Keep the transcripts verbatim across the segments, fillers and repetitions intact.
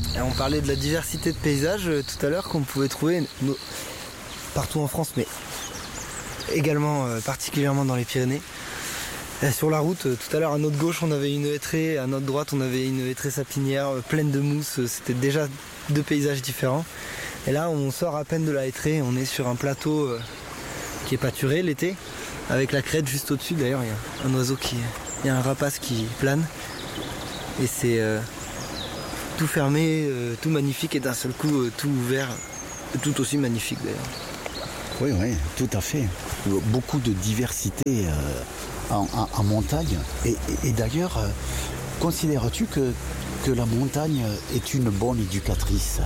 Et on parlait de la diversité de paysages euh, tout à l'heure qu'on pouvait trouver no- partout en France, mais également euh, particulièrement dans les Pyrénées. Et sur la route, euh, tout à l'heure à notre gauche on avait une hêtraie, à notre droite on avait une hêtraie sapinière euh, pleine de mousse, c'était déjà deux paysages différents. Et là on sort à peine de la hêtraie, on est sur un plateau euh, qui est pâturé l'été, avec la crête juste au-dessus. D'ailleurs il y a un oiseau qui... il y a un rapace qui plane. Et c'est euh, tout fermé, euh, tout magnifique et d'un seul coup euh, tout ouvert, tout aussi magnifique d'ailleurs. Oui, oui, tout à fait. Beaucoup de diversité euh, en, en- en montagne. Et, et- et d'ailleurs, euh, considères-tu que, que la montagne est une bonne éducatrice?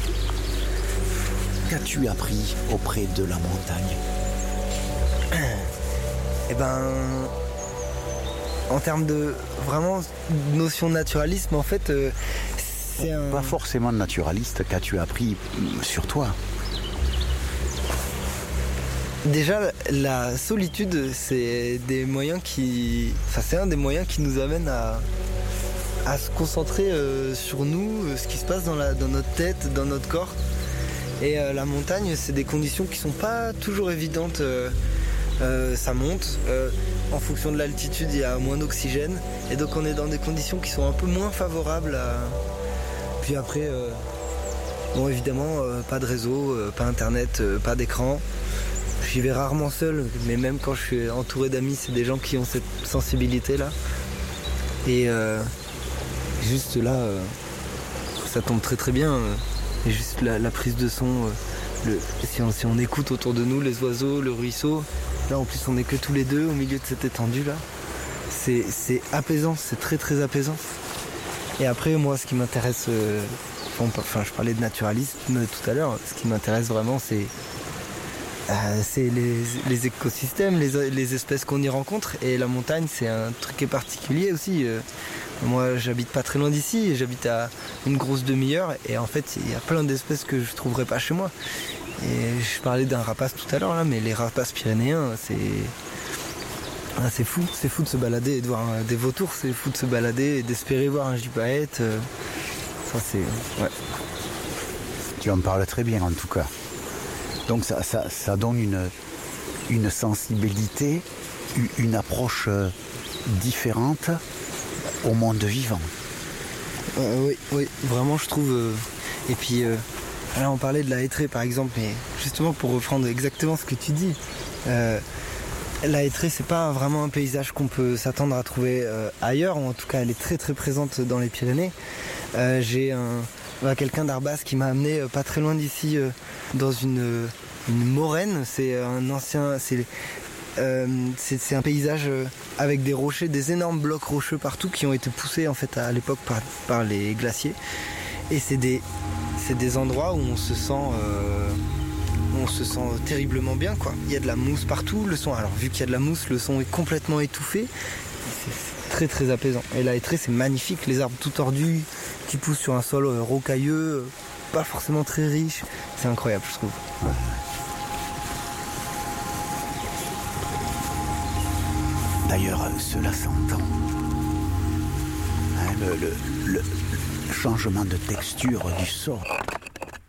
Qu'as-tu appris auprès de la montagne? Et ben, en termes de vraiment notion de naturalisme, en fait, euh, c'est un... Pas forcément naturaliste, qu'as-tu appris mm, sur toi? Déjà, la solitude, c'est des moyens qui, enfin, c'est un des moyens qui nous amène à, à se concentrer euh, sur nous, euh, ce qui se passe dans, la, dans notre tête, dans notre corps. Et euh, la montagne, c'est des conditions qui sont pas toujours évidentes. euh, euh, ça monte. euh, en fonction de l'altitude, il y a moins d'oxygène. Et donc, on est dans des conditions qui sont un peu moins favorables à. Puis après, euh, bon, évidemment, euh, pas de réseau, euh, pas internet, euh, pas d'écran. J'y vais rarement seul, mais même quand je suis entouré d'amis, c'est des gens qui ont cette sensibilité-là. Et euh, juste là, euh, ça tombe très très bien. euh, et juste la, la prise de son, euh, le, si, on, si on écoute autour de nous les oiseaux, le ruisseau, là en plus on n'est que tous les deux au milieu de cette étendue-là. C'est, c'est apaisant, c'est très très apaisant. Et après, moi, ce qui m'intéresse, euh, enfin, enfin, je parlais de naturalisme tout à l'heure, ce qui m'intéresse vraiment, c'est Euh, c'est les, les écosystèmes, les, les espèces qu'on y rencontre. Et la montagne, c'est un truc qui est particulier aussi. Euh, moi, j'habite pas très loin d'ici, j'habite à une grosse demi-heure. Et en fait, il y a plein d'espèces que je trouverais pas chez moi. Et je parlais d'un rapace tout à l'heure, là, mais les rapaces pyrénéens, c'est... Ah, c'est fou, c'est fou de se balader et de voir euh, des vautours, c'est fou de se balader et d'espérer voir un gypaète. Euh, ça, c'est... Ouais. Tu en parles très bien en tout cas. Donc ça, ça, ça donne une, une sensibilité, u- une approche euh, différente au monde vivant. Euh, oui, oui, vraiment je trouve. euh, Et puis euh, là on parlait de la hêtraie par exemple, mais justement pour reprendre exactement ce que tu dis, euh, la hêtraie c'est pas vraiment un paysage qu'on peut s'attendre à trouver euh, ailleurs, ou en tout cas elle est très très présente dans les Pyrénées. Euh, j'ai un bah, quelqu'un d'Arbas qui m'a amené euh, pas très loin d'ici euh, dans une, euh, une moraine, c'est un ancien. C'est, euh, c'est, c'est un paysage euh, avec des rochers, des énormes blocs rocheux partout qui ont été poussés en fait à l'époque par, par les glaciers. Et c'est des, c'est des endroits où on se sent, euh, on se sent terriblement bien quoi. Il y a de la mousse partout, le son. Alors vu qu'il y a de la mousse, le son est complètement étouffé. C'est, c'est très très apaisant. Et la hêtraie c'est magnifique, les arbres tout tordus qui poussent sur un sol euh, rocailleux, euh, pas forcément très riche. C'est incroyable je trouve. D'ailleurs, euh, cela s'entend. Hein, le, le- le changement de texture du sol.